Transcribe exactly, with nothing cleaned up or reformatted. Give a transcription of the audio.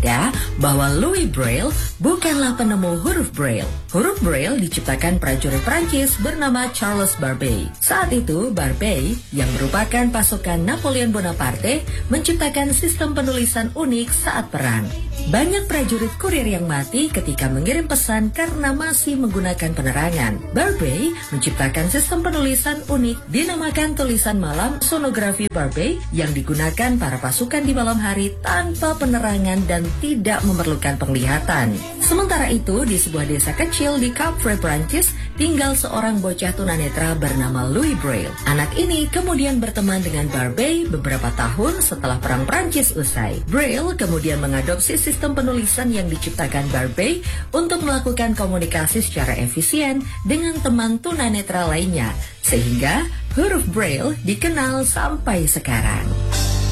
ada bahwa Louis Braille bukanlah penemu huruf Braille. Huruf Braille diciptakan prajurit Prancis bernama Charles Barbey. Saat itu, Barbey, yang merupakan pasukan Napoleon Bonaparte, menciptakan sistem penulisan unik saat perang. Banyak prajurit kurir yang mati ketika mengirim pesan karena masih menggunakan penerangan. Barbey menciptakan sistem penulisan unik dinamakan tulisan malam sonografi Barbey yang digunakan para pasukan di malam hari tanpa penerangan dan tidak memerlukan penglihatan. Sementara itu, di sebuah desa kecil di Capre, Prancis, tinggal seorang bocah tunanetra bernama Louis Braille. Anak ini kemudian berteman dengan Barbey beberapa tahun setelah Perang Prancis usai. Braille kemudian mengadopsi sistem penulisan yang diciptakan Barbey untuk melakukan komunikasi secara efisien dengan teman tunanetra lainnya, sehingga huruf Braille dikenal sampai sekarang.